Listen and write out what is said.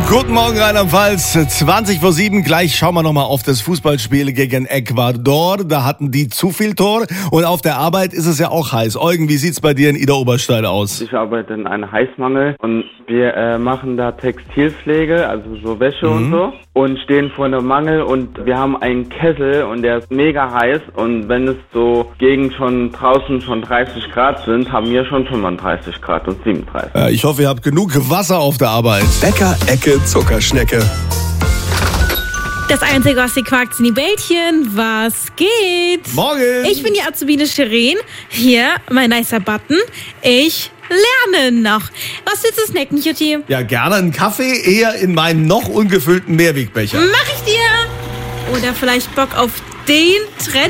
Guten Morgen, Rheinland-Pfalz. 7:20. Gleich schauen wir nochmal auf das Fußballspiel gegen Ecuador. Da hatten die zu viel Tor. Und auf der Arbeit ist es ja auch heiß. Eugen, wie sieht's bei dir in Idar-Oberstein aus? Ich arbeite in einem Heißmangel und wir machen da Textilpflege, also so Wäsche und so. Und stehen vor einem Mangel und wir haben einen Kessel und der ist mega heiß. Und wenn es so gegen schon draußen schon 30 Grad sind, haben wir schon 35 Grad und 37. Ich hoffe, ihr habt genug Wasser auf der Arbeit. Bäcker, Ecke, Zuckerschnecke. Das Einzige, was sie quakt, sind die Bällchen. Was geht? Morgen! Ich bin die Azubine Shirin. Hier, mein nicer Button. Ich lerne noch. Was willst du snacken, Jutti? Ja, gerne einen Kaffee, eher in meinem noch ungefüllten Mehrwegbecher. Mach ich dir. Oder vielleicht Bock auf den Trend